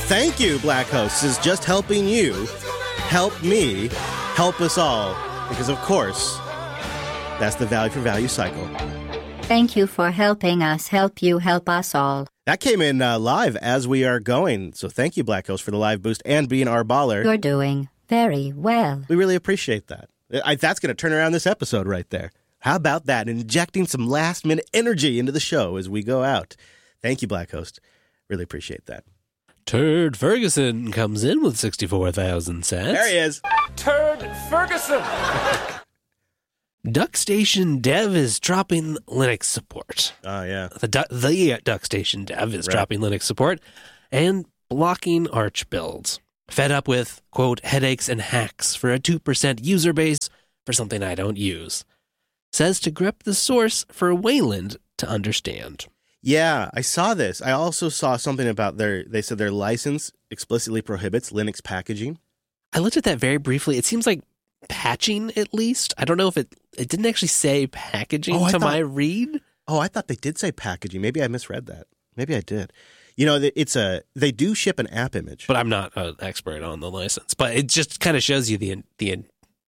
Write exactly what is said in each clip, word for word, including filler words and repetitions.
Thank you, Black Hosts, is just helping you, help me, help us all. Because, of course, that's the value for value cycle. Thank you for helping us help you help us all. That came in uh, live as we are going. So thank you, Black Host, for the live boost and being our baller. You're doing very well. We really appreciate that. I, that's going to turn around this episode right there. How about that? Injecting some last-minute energy into the show as we go out. Thank you, Black Host. Really appreciate that. Turd Ferguson comes in with sixty-four thousand cents. There he is. Turd Ferguson. DuckStation Dev is dropping Linux support. Oh, yeah. The, du- the DuckStation Dev is Right. dropping Linux support and blocking Arch builds. Fed up with, quote, headaches and hacks for a two percent user base for something I don't use. Says to grep the source for Wayland to understand. Yeah, I saw this. I also saw something about their, they said their license explicitly prohibits Linux packaging. I looked at that very briefly. It seems like patching, at least. I don't know if it, it didn't actually say packaging Oh, I to thought- my read. Oh, I thought they did say packaging. Maybe I misread that. Maybe I did. You know, it's a, they do ship an app image. But I'm not an expert on the license. But it just kind of shows you the the,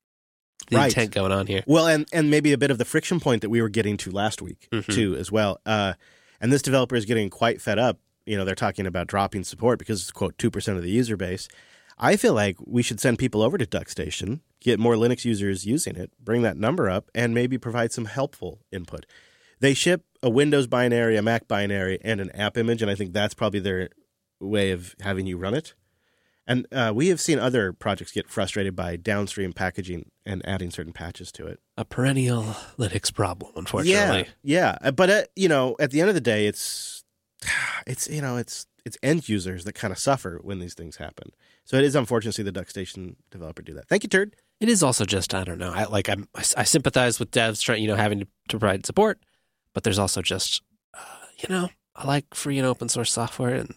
the Right. intent going on here. Well, and, and maybe a bit of the friction point that we were getting to last week, Mhm. too, as well. Uh, and this developer is getting quite fed up. You know, they're talking about dropping support because it's, quote, two percent of the user base. I feel like we should send people over to DuckStation, get more Linux users using it, bring that number up, and maybe provide some helpful input. They ship a Windows binary, a Mac binary, and an app image, and I think that's probably their way of having you run it. And uh, we have seen other projects get frustrated by downstream packaging and adding certain patches to it. A perennial Linux problem, unfortunately. Yeah, yeah. But, uh, you know, at the end of the day, it's, it's you know, it's it's end users that kind of suffer when these things happen. So it is unfortunate to see the DuckStation developer do that. Thank you, Turd. It is also just, I don't know, I like I'm, I, I sympathize with devs trying, you know, having to, to provide support, but there's also just, uh, you know, I like free and open source software, and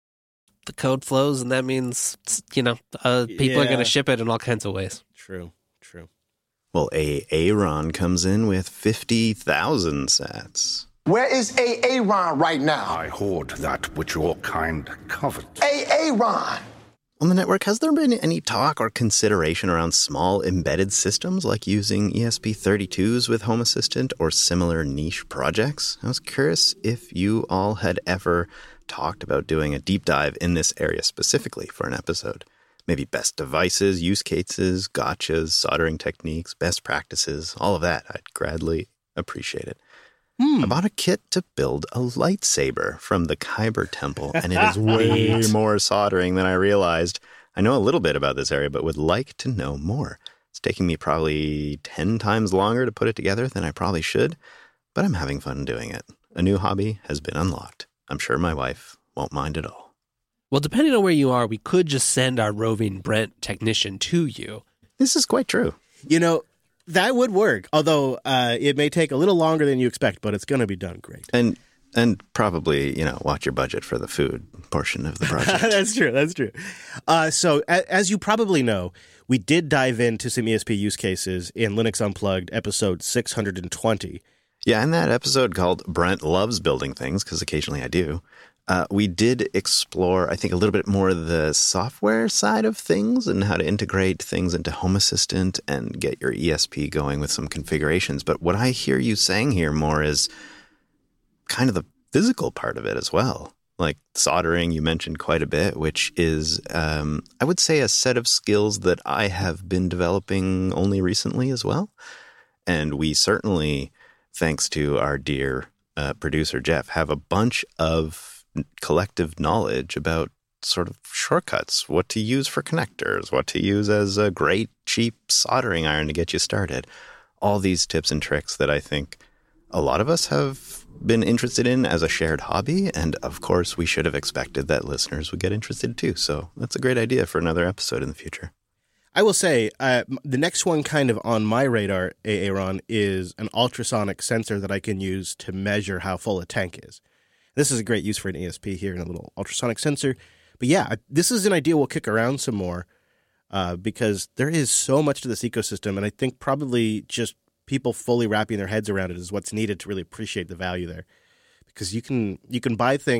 the code flows, and that means, you know, uh, people are Yeah. going to ship it in all kinds of ways. True, true. Well, A Aaron comes in with fifty thousand sats. Where is Aaron right now? I hoard that which your kind covet. Aaron! On the network, has there been any talk or consideration around small embedded systems like using E S P thirty-twos with Home Assistant or similar niche projects? I was curious if you all had ever talked about doing a deep dive in this area specifically for an episode. Maybe best devices, use cases, gotchas, soldering techniques, best practices, all of that. I'd gladly appreciate it. I bought a kit to build a lightsaber from the Kyber Temple, and it is way more soldering than I realized. I know a little bit about this area, but would like to know more. It's taking me probably ten times longer to put it together than I probably should, but I'm having fun doing it. A new hobby has been unlocked. I'm sure my wife won't mind at all. Well, depending on where you are, we could just send our roving Brent technician to you. This is quite true. You know, that would work, although uh, it may take a little longer than you expect, but it's going to be done great. And and probably, you know, watch your budget for the food portion of the project. That's true. That's true. Uh, so, a- as you probably know, we did dive into some E S P use cases in Linux Unplugged, episode six hundred twenty. Yeah, in that episode called Brent Loves Building Things, because occasionally I do, uh, we did explore, I think, a little bit more the software side of things and how to integrate things into Home Assistant and get your E S P going with some configurations. But what I hear you saying here more is kind of the physical part of it as well. Like soldering, you mentioned quite a bit, which is, um, I would say, a set of skills that I have been developing only recently as well. And we certainly, thanks to our dear uh, producer, Jeff, have a bunch of collective knowledge about sort of shortcuts, what to use for connectors, what to use as a great, cheap soldering iron to get you started. All these tips and tricks that I think a lot of us have been interested in as a shared hobby. And of course, we should have expected that listeners would get interested too. So that's a great idea for another episode in the future. I will say uh, the next one kind of on my radar, Aaron, is an ultrasonic sensor that I can use to measure how full a tank is. This is a great use for an E S P here in a little ultrasonic sensor. But yeah, this is an idea we'll kick around some more uh, because there is so much to this ecosystem. And I think probably just people fully wrapping their heads around it is what's needed to really appreciate the value there. Because you can you can buy things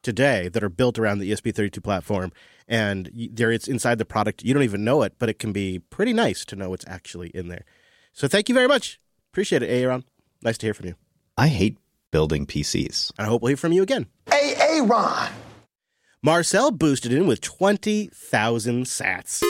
today that are built around the E S P thirty-two platform, and there it's inside the product. You don't even know it, but it can be pretty nice to know what's actually in there. So thank you very much. Appreciate it, Aaron. Nice to hear from you. I hate building P Cs. I hope we'll hear from you again. Hey, Aaron. Marcel boosted in with twenty thousand sats.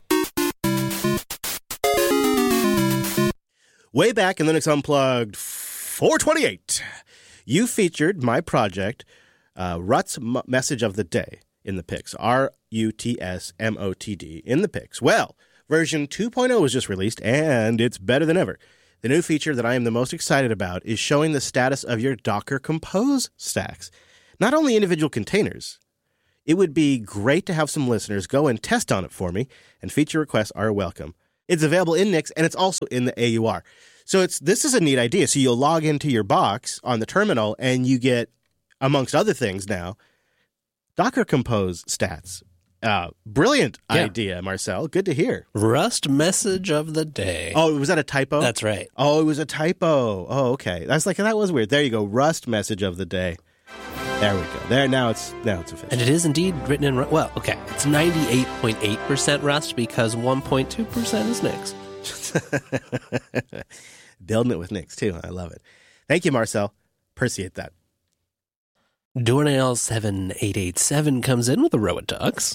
Way back in Linux Unplugged four twenty-eight, you featured my project, uh, Rut's M- Message of the Day, in the picks. R U T S M O T D, in the picks. Well, version two point oh was just released, and it's better than ever. The new feature that I am the most excited about is showing the status of your Docker Compose stacks. Not only individual containers. It would be great to have some listeners go and test on it for me, and feature requests are welcome. It's available in Nix, and it's also in the A U R. So it's this is a neat idea. So you'll log into your box on the terminal, and you get, amongst other things now, Docker Compose stats. Uh, brilliant yeah. idea, Marcel. Good to hear. Rust message of the day. Oh, was that a typo? That's right. Oh, it was a typo. Oh, okay. I was like, that was weird. There you go. Rust message of the day. There we go. There now it's now it's official. And it is indeed written in Rust. Well, okay. It's ninety-eight point eight percent Rust because one point two percent is Nix. Building it with Nix, too. I love it. Thank you, Marcel. Appreciate that. Dornail seven eight eight seven comes in with a row of ducks.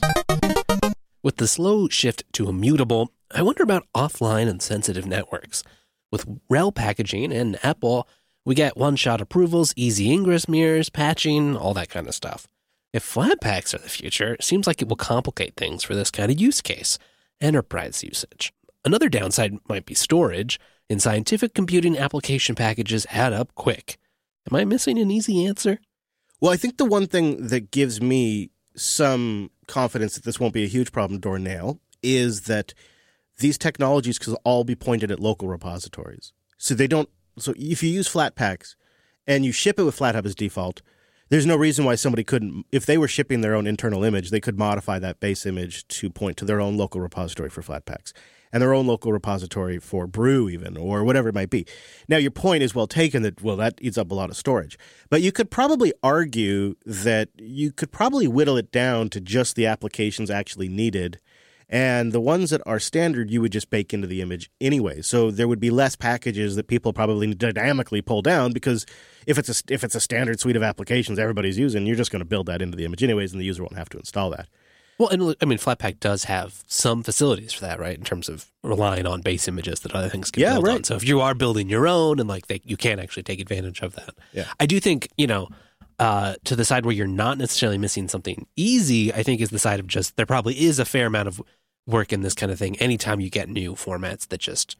With the slow shift to immutable, I wonder about offline and sensitive networks. With R E L packaging and Apple, we get one-shot approvals, easy ingress mirrors, patching, all that kind of stuff. If Flatpaks are the future, it seems like it will complicate things for this kind of use case, enterprise usage. Another downside might be storage. In scientific computing, application packages add up quick. Am I missing an easy answer? Well, I think the one thing that gives me some confidence that this won't be a huge problem, Dornail, is that these technologies could all be pointed at local repositories. So they don't. So if you use Flatpaks and you ship it with FlatHub as default, there's no reason why somebody couldn't, if they were shipping their own internal image, they could modify that base image to point to their own local repository for Flatpaks and their own local repository for Brew even, or whatever it might be. Now, your point is well taken that, well, that eats up a lot of storage. But you could probably argue that you could probably whittle it down to just the applications actually needed. And the ones that are standard, you would just bake into the image anyway. So there would be less packages that people probably need to dynamically pull down because if it's a, if it's a standard suite of applications everybody's using, you're just going to build that into the image anyways, and the user won't have to install that. Well, and I mean, Flatpak does have some facilities for that, right? In terms of relying on base images that other things can yeah, build right. on. So if you are building your own and like they, you can actually take advantage of that. Yeah. I do think, you know, uh, to the side where you're not necessarily missing something easy, I think is the side of just there probably is a fair amount of work in this kind of thing anytime you get new formats that just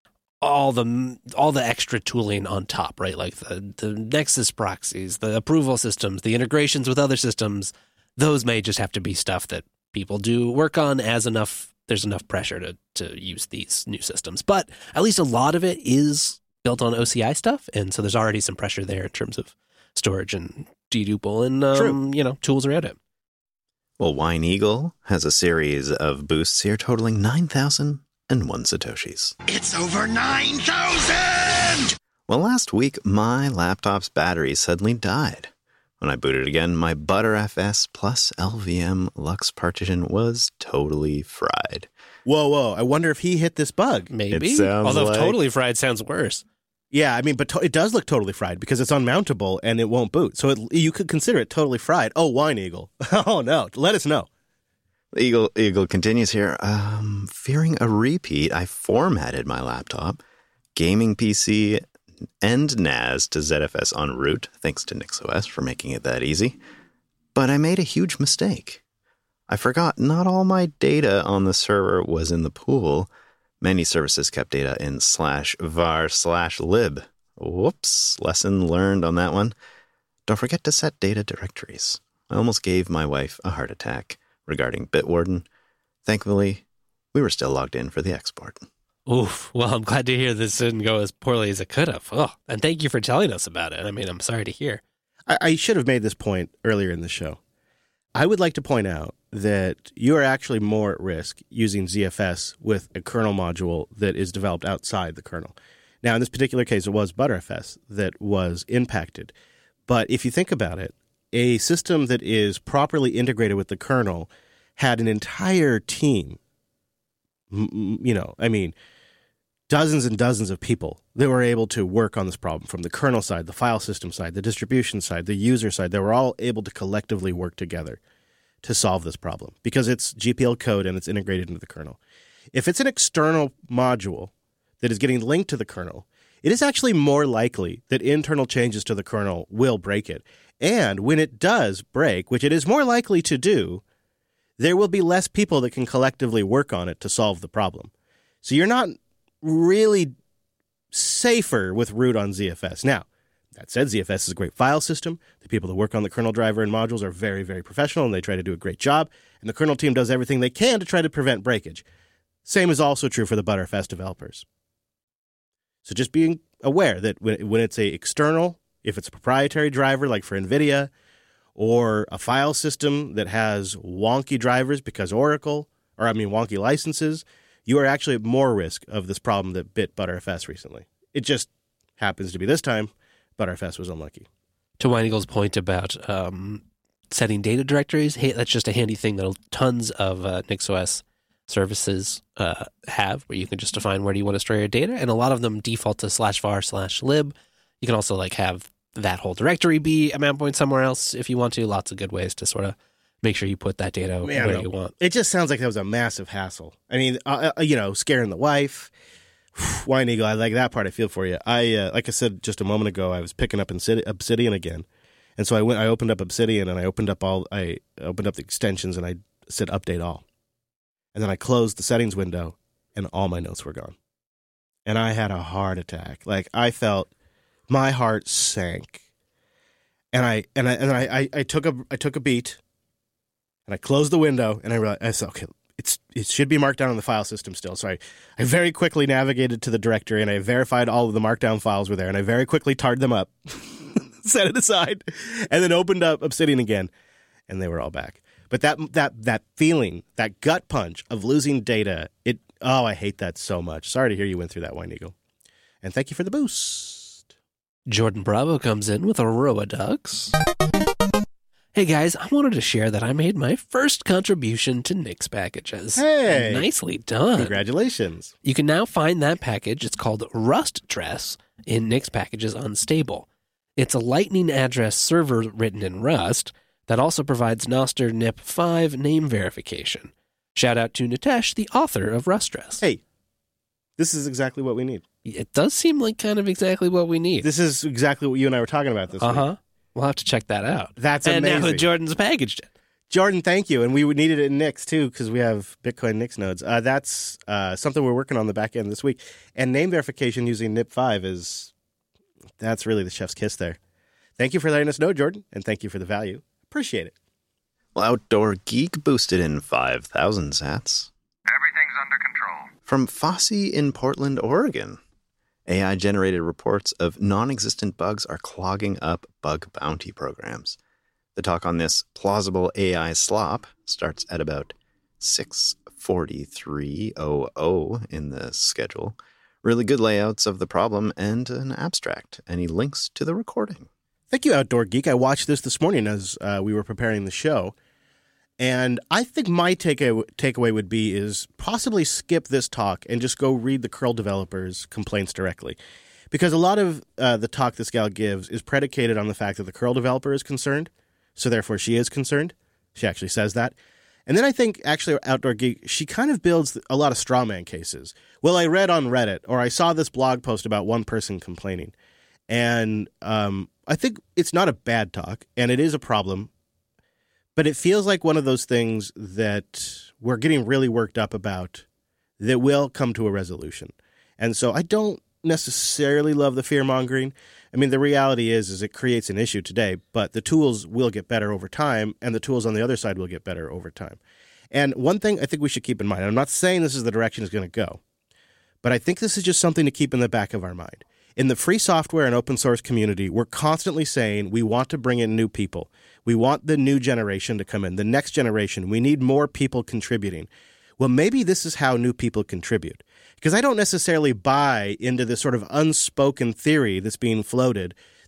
all the all the extra tooling on top, right? Like the, the Nexus proxies, the approval systems, the integrations with other systems, those may just have to be stuff that people do work on as enough, there's enough pressure to, to use these new systems. But at least a lot of it is built on O C I stuff, and so there's already some pressure there in terms of storage and deduple and um, you know, tools around it. Well, Wine Eagle has a series of boosts here totaling nine thousand one Satoshis. It's over nine thousand! Well, last week, my laptop's battery suddenly died. When I booted again, my ButterFS plus L V M Lux partition was totally fried. Whoa, whoa. I wonder if he hit this bug. Maybe. It sounds Although like... totally fried sounds worse. Yeah, I mean, but to- it does look totally fried because it's unmountable and it won't boot. So it, you could consider it totally fried. Oh, Wine Eagle. Oh, no. Let us know. Eagle Eagle continues here. Um, fearing a repeat, I formatted my laptop, gaming P C, and N A S to Z F S en route, thanks to NixOS for making it that easy. But I made a huge mistake. I forgot not all my data on the server was in the pool. Many services kept data in slash var slash lib. Whoops, lesson learned on that one. Don't forget to set data directories. I almost gave my wife a heart attack regarding Bitwarden. Thankfully, we were still logged in for the export. Oof. Well, I'm glad to hear this didn't go as poorly as it could have. Oh, and thank you for telling us about it. I mean, I'm sorry to hear. I, I should have made this point earlier in the show. I would like to point out that you are actually more at risk using Z F S with a kernel module that is developed outside the kernel. Now, in this particular case, it was ButterFS that was impacted. But if you think about it, a system that is properly integrated with the kernel had an entire team, you know, I mean, dozens and dozens of people that were able to work on this problem from the kernel side, the file system side, the distribution side, the user side. They were all able to collectively work together to solve this problem because it's G P L code and it's integrated into the kernel. If it's an external module that is getting linked to the kernel, it is actually more likely that internal changes to the kernel will break it. And when it does break, which it is more likely to do, there will be less people that can collectively work on it to solve the problem. So you're not really safer with root on Z F S. Now, that said, Z F S is a great file system. The people that work on the kernel driver and modules are very, very professional, and they try to do a great job. And the kernel team does everything they can to try to prevent breakage. Same is also true for the Btrfs developers. So just being aware that when, when it's a external, if it's a proprietary driver like for NVIDIA, or a file system that has wonky drivers because Oracle, or I mean wonky licenses, you are actually at more risk of this problem that bit Btrfs recently. It just happens to be this time, Btrfs was unlucky. To Wine Eagle's point about um, setting data directories, hey, that's just a handy thing that tons of uh, NixOS services uh, have, where you can just define where do you want to store your data, and a lot of them default to slash var slash lib. You can also like have that whole directory be a mount point somewhere else if you want to. Lots of good ways to sort of make sure you put that data Man, where you want. It just sounds like that was a massive hassle. I mean, uh, uh, you know, scaring the wife. Wine Eagle, I like that part. I feel for you. I uh, like I said just a moment ago, I was picking up Obsidian again, and so I went. I opened up Obsidian and I opened up all. I opened up the extensions and I said update all, and then I closed the settings window, and all my notes were gone, and I had a heart attack. Like I felt. My heart sank, and I and I and I, I, I took a I took a beat, and I closed the window, and I realized I said, okay, it's it should be marked down on the file system still. So I, I very quickly navigated to the directory, and I verified all of the markdown files were there, and I very quickly tarred them up, set it aside, and then opened up Obsidian again, and they were all back. But that that that feeling, that gut punch of losing data, it oh I hate that so much. Sorry to hear you went through that, Wine Eagle, and thank you for the boost. Jordan Bravo comes in with a row of ducks. Hey guys, I wanted to share that I made my first contribution to Nix packages. Hey! Nicely done. Congratulations. You can now find that package. It's called Rustdress in Nix Packages Unstable. It's a Lightning address server written in Rust that also provides Nostr N I P five name verification. Shout out to Nitesh, the author of Rustdress. Hey, this is exactly what we need. It does seem like kind of exactly what we need. This is exactly what you and I were talking about this uh-huh. week. We'll have to check that out. That's and amazing. And now Jordan's packaged it. Jordan, thank you. And we needed it in Nix, too, because we have Bitcoin Nix nodes. Uh, that's uh, something we're working on the back end this week. And name verification using N I P five is, that's really the chef's kiss there. Thank you for letting us know, Jordan, and thank you for the value. Appreciate it. Well, Outdoor Geek boosted in five thousand sats. Everything's under control. From Fossey in Portland, Oregon. A I-generated reports of non-existent bugs are clogging up bug bounty programs. The talk on this plausible A I slop starts at about six forty-three hundred in the schedule. Really good layouts of the problem and an abstract. Any links to the recording? Thank you, Outdoor Geek. I watched this this morning as uh, we were preparing the show. And I think my takeaway takeaway would be is possibly skip this talk and just go read the curl developers' complaints directly. Because a lot of uh, the talk this gal gives is predicated on the fact that the curl developer is concerned, so therefore she is concerned. She actually says that. And then I think, actually, Outdoor Geek, she kind of builds a lot of straw man cases. Well, I read on Reddit, or I saw this blog post about one person complaining. And um, I think it's not a bad talk, and it is a problem. But it feels like one of those things that we're getting really worked up about that will come to a resolution. And so I don't necessarily love the fear-mongering. I mean, the reality is, is it creates an issue today, but the tools will get better over time, and the tools on the other side will get better over time. And one thing I think we should keep in mind, I'm not saying this is the direction it's going to go, but I think this is just something to keep in the back of our mind. In the free software and open source community, we're constantly saying we want to bring in new people. We want the new generation to come in, the next generation. We need more people contributing. Well, maybe this is how new people contribute. Because I don't necessarily buy into this sort of unspoken theory that's being floated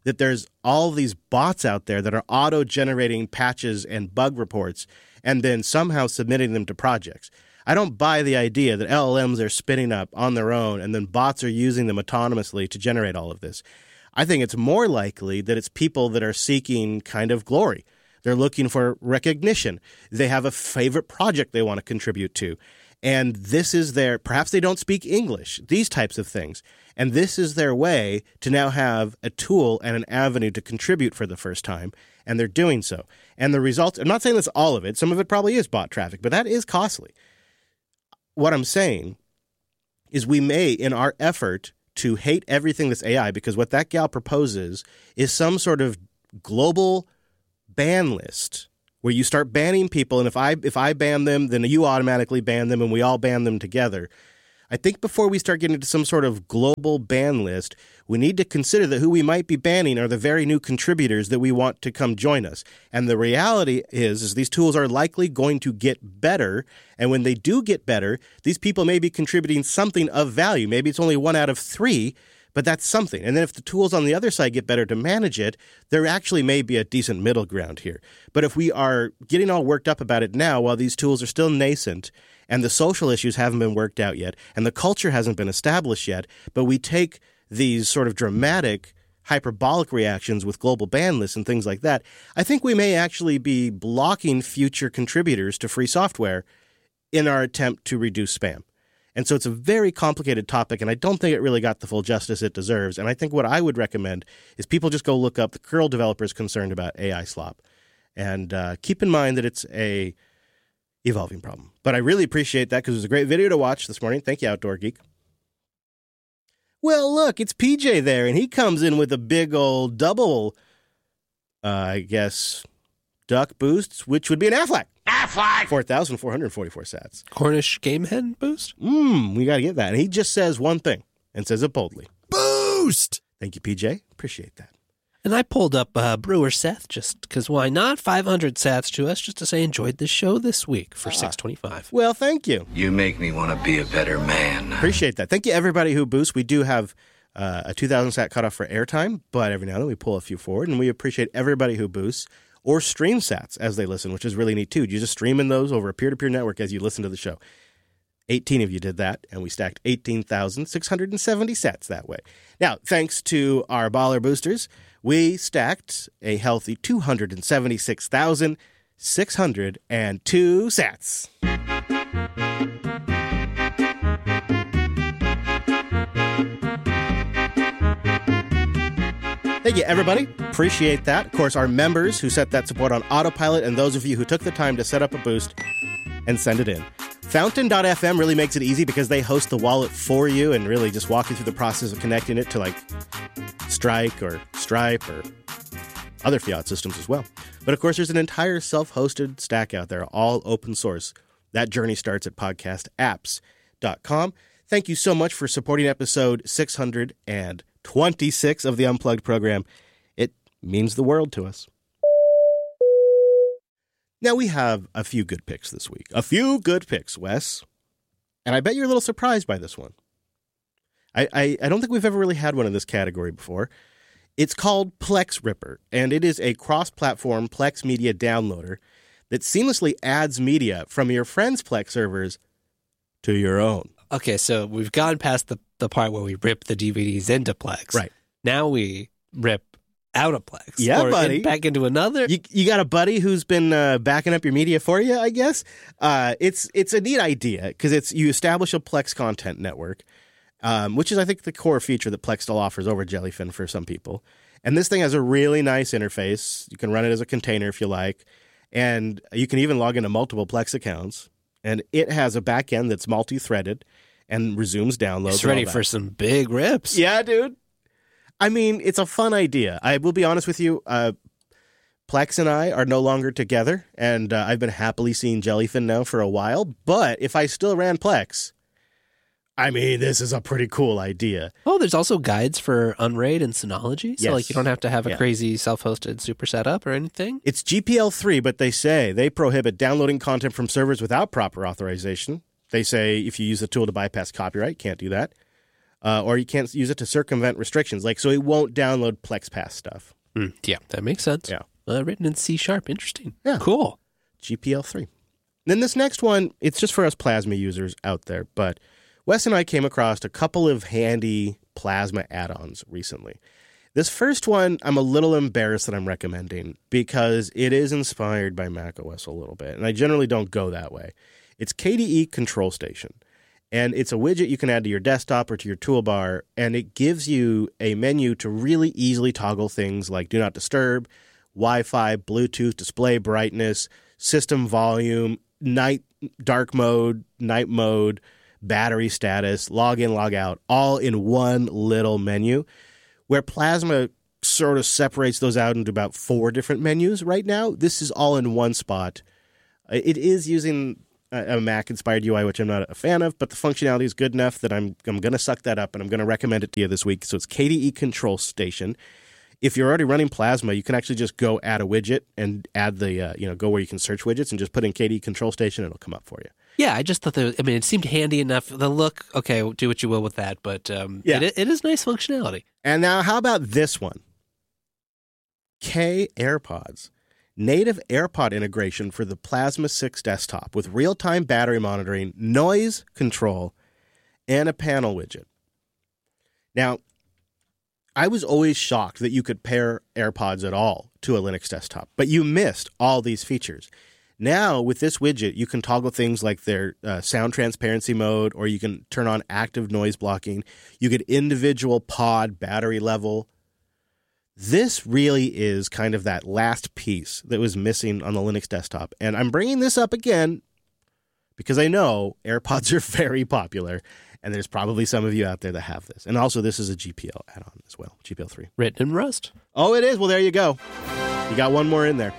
that there's all these bots out there that are auto-generating patches and bug reports and then somehow submitting them to projects. I don't buy the idea that L L Ms are spinning up on their own and then bots are using them autonomously to generate all of this. I think it's more likely that it's people that are seeking kind of glory. They're looking for recognition. They have a favorite project they want to contribute to. And this is their, perhaps they don't speak English, these types of things. And this is their way to now have a tool and an avenue to contribute for the first time. And they're doing so. And the results, I'm not saying that's all of it. Some of it probably is bot traffic, but that is costly. What I'm saying is we may, in our effort to hate everything that's A I, because what that gal proposes is some sort of global ban list where you start banning people, and if I if I ban them, then you automatically ban them, and we all ban them together. I think before we start getting to some sort of global ban list, we need to consider that who we might be banning are the very new contributors that we want to come join us. And the reality is, is these tools are likely going to get better, and when they do get better, these people may be contributing something of value. Maybe it's only one out of three, but that's something. And then if the tools on the other side get better to manage it, there actually may be a decent middle ground here. But if we are getting all worked up about it now while these tools are still nascent and the social issues haven't been worked out yet and the culture hasn't been established yet, but we take these sort of dramatic hyperbolic reactions with global ban lists and things like that, I think we may actually be blocking future contributors to free software in our attempt to reduce spam. And so it's a very complicated topic, and I don't think it really got the full justice it deserves. And I think what I would recommend is people just go look up the curl developers concerned about A I slop. And uh, keep in mind that it's a evolving problem. But I really appreciate that because it was a great video to watch this morning. Thank you, Outdoor Geek. Well, look, it's P J there, and he comes in with a big old double, uh, I guess, duck boosts, which would be an Aflac. Aflac! four thousand four hundred forty-four sats. Cornish game hen boost? Mmm, we got to get that. And he just says one thing and says it boldly. Boost! Thank you, P J. Appreciate that. And I pulled up uh, Brewer Seth just because why not? five hundred sats to us just to say enjoyed the show this week for ah. six twenty-five. Well, thank you. You make me want to be a better man. Appreciate that. Thank you, everybody who boosts. We do have uh, a two thousand sat cutoff for airtime, but every now and then we pull a few forward, and we appreciate everybody who boosts or stream sats as they listen, which is really neat, too. You just streaming those over a peer-to-peer network as you listen to the show. eighteen of you did that, and we stacked eighteen thousand six hundred seventy sats that way. Now, thanks to our baller boosters, we stacked a healthy two hundred seventy-six thousand six hundred two sats. Thank you, everybody. Appreciate that. Of course, our members who set that support on autopilot and those of you who took the time to set up a boost and send it in. Fountain dot f m really makes it easy because they host the wallet for you and really just walk you through the process of connecting it to like Strike or Stripe or other fiat systems as well. But of course, there's an entire self-hosted stack out there, all open source. That journey starts at podcast apps dot com. Thank you so much for supporting episode six hundred twenty-six of the Unplugged program. It means the world to us. Now, we have a few good picks this week. A few good picks, Wes. And I bet you're a little surprised by this one. I, I, I don't think we've ever really had one in this category before. It's called Plex Ripper, and it is a cross-platform Plex media downloader that seamlessly adds media from your friends' Plex servers to your own. Okay, so we've gone past the, the part where we rip the D V Ds into Plex. Right. Now we rip out of Plex. Yeah, or buddy. In, back into another. You, you got a buddy who's been uh, backing up your media for you, I guess. Uh, it's it's a neat idea because it's you establish a Plex content network, um, which is, I think, the core feature that Plex still offers over Jellyfin for some people. And this thing has a really nice interface. You can run it as a container if you like. And you can even log into multiple Plex accounts. And it has a back end that's multi-threaded and resumes downloads. It's ready for some big rips. Yeah, dude. I mean, it's a fun idea. I will be honest with you. Uh, Plex and I are no longer together, and uh, I've been happily seeing Jellyfin now for a while. But if I still ran Plex, I mean, this is a pretty cool idea. Oh, there's also guides for Unraid and Synology. So, yes. like, you don't have to have a yeah. crazy self-hosted super setup or anything. It's G P L three, but they say they prohibit downloading content from servers without proper authorization. They say if you use the tool to bypass copyright, can't do that. uh, or you can't use it to circumvent restrictions. Like, so it won't download PlexPass stuff. Mm, yeah, that makes sense. Yeah. Uh, written in C Sharp. Interesting. Yeah. Cool. G P L three. Then this next one, it's just for us Plasma users out there, but Wes and I came across a couple of handy Plasma add-ons recently. This first one, I'm a little embarrassed that I'm recommending because it is inspired by macOS a little bit, and I generally don't go that way. It's K D E Control Station, and it's a widget you can add to your desktop or to your toolbar, and it gives you a menu to really easily toggle things like Do Not Disturb, Wi-Fi, Bluetooth, display brightness, system volume, night dark mode, night mode, battery status, log in, log out, all in one little menu. Where Plasma sort of separates those out into about four different menus right now, this is all in one spot. It is using a Mac-inspired U I, which I'm not a fan of, but the functionality is good enough that I'm I'm going to suck that up, and I'm going to recommend it to you this week. So it's K D E Control Station. If you're already running Plasma, you can actually just go add a widget and add the, uh, you know, go where you can search widgets and just put in K D E Control Station, and it'll come up for you. Yeah, I just thought that, I mean, it seemed handy enough. The look, okay, do what you will with that, but um, Yeah. it, it is nice functionality. And now, how about this one? K AirPods. Native AirPod integration for the Plasma six desktop with real-time battery monitoring, noise control, and a panel widget. Now, I was always shocked that you could pair AirPods at all to a Linux desktop, but you missed all these features. Now, with this widget, you can toggle things like their uh, sound transparency mode, or you can turn on active noise blocking. You get individual pod battery level. This really is kind of that last piece that was missing on the Linux desktop. And I'm bringing this up again because I know AirPods are very popular, and there's probably some of you out there that have this. And also, this is a G P L add-on as well, G P L three. Written in Rust. Oh, it is? Well, there you go. You got one more in there.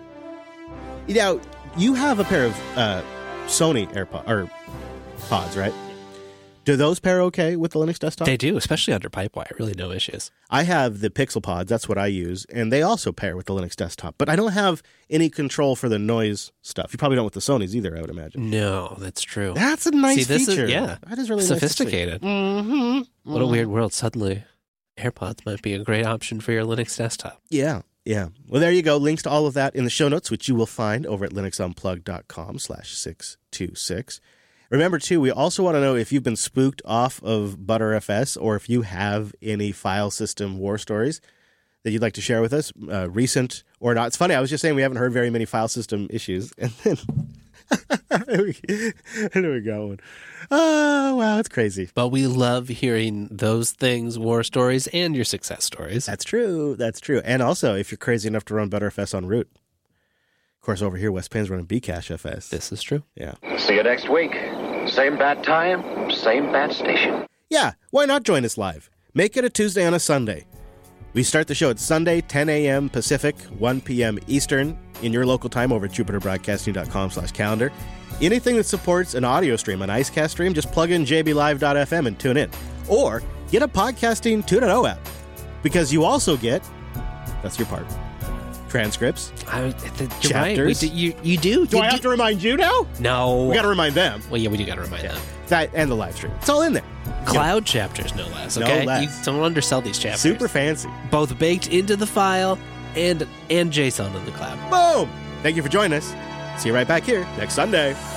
You know, you have a pair of uh, Sony AirPods, or pods, right? Do those pair okay with the Linux desktop? They do, especially under Pipewire. Really no issues. I have the Pixel Pods. That's what I use. And they also pair with the Linux desktop. But I don't have any control for the noise stuff. You probably don't with the Sonys either, I would imagine. No, that's true. That's a nice See, this feature. Is, yeah. That is really sophisticated. Nice mm-hmm. What a weird world. Suddenly, AirPods might be a great option for your Linux desktop. Yeah. Yeah. Well, there you go. Links to all of that in the show notes, which you will find over at linuxunplugged.com slash 626. Remember, too, we also want to know if you've been spooked off of ButterFS or if you have any file system war stories that you'd like to share with us, uh, recent or not. It's funny. I was just saying we haven't heard very many file system issues. And then there we go. Oh, wow. It's crazy. But we love hearing those things, war stories, and your success stories. That's true. That's true. And also, if you're crazy enough to run ButterFS on root. Of course, over here, West Penn's running Bcache.fs. This is true. Yeah. See you next week. Same bad time, same bad station. Yeah, why not join us live? Make it a Tuesday on a Sunday. We start the show at Sunday, ten a.m. Pacific, one p.m. Eastern, in your local time over at jupiterbroadcasting.com slash calendar. Anything that supports an audio stream, an IceCast stream, just plug in j b live dot f m and tune in. Or get a Podcasting two point oh app, because you also get, that's your part, transcripts, I, th- you're chapters. Right. We do, you, you do. Do you I have to remind you now? No. We got to remind them. Well, yeah, we do got to remind them. That and the live stream. It's all in there. Cloud chapters, no less. No Okay, less. You don't undersell these chapters. Super fancy. Both baked into the file and and JSON in the cloud. Boom! Thank you for joining us. See you right back here next Sunday.